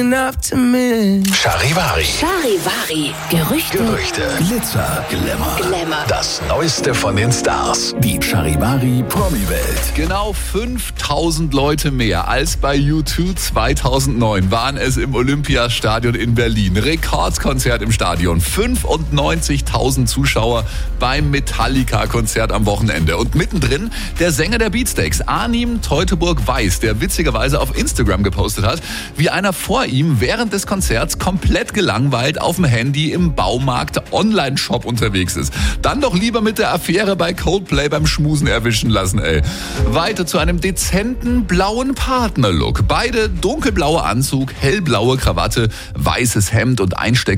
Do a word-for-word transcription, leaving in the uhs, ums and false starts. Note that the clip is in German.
enough to miss. Charivari. Charivari. Gerüchte. Gerüchte. Glitzer, Glamour. Glamour. Das Neueste von den Stars. Die Charivari Promi-Welt. Genau fünftausend Leute mehr als bei U zwei zweitausendneun waren es im Olympiastadion in Berlin. Rekordkonzert im Stadion. fünfundneunzigtausend Zuschauer beim Metallica-Konzert am Wochenende. Und mittendrin der Sänger der Beatsteaks, Arnim Teutoburg-Weiß, der witzigerweise auf Instagram gepostet hat, wie einer vor ihm während des Konzerts komplett gelangweilt auf dem Handy im Baumarkt-Online-Shop unterwegs ist. Dann doch lieber mit der Affäre bei Coldplay beim Schmusen erwischen lassen, ey. Weiter zu einem dezenten blauen Partnerlook. Beide dunkelblauer Anzug, hellblaue Krawatte, weißes Hemd und Einsteck